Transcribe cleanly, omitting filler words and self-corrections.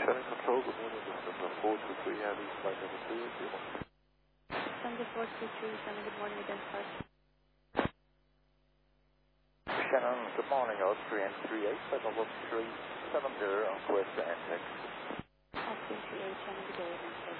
Shannon Control, good morning. This is number 423 Heavy, flight number 280. Sunday 423, Shannon, good morning again, sir. Shannon, good morning. Osprey N38, level 370 on Quest Antex. Osprey 38, Shannon, good day again, sir.